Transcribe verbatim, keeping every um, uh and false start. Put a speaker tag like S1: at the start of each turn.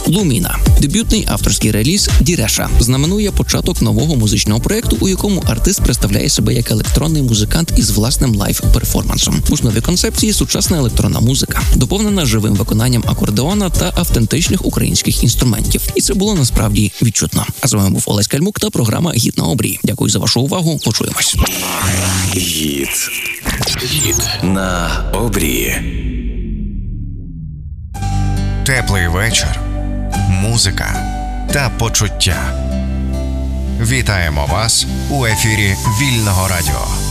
S1: «Луміна». Дебютний авторський реліз «Діреша» знаменує початок нового музичного проєкту, у якому артист представляє себе як електронний музикант із власним лайв-перформансом. В основі концепції сучасна електронна музика, доповнена живим виконанням акордеона та автентичних українських інструментів. І це було насправді відчутно. А з вами був Олесь Кальмук та програма «Гід на обрії». Дякую за вашу увагу. Почуємось.
S2: Гід. Гід на обрії.
S3: Теплий вечір, музика та почуття. Вітаємо вас у ефірі Вільного радіо.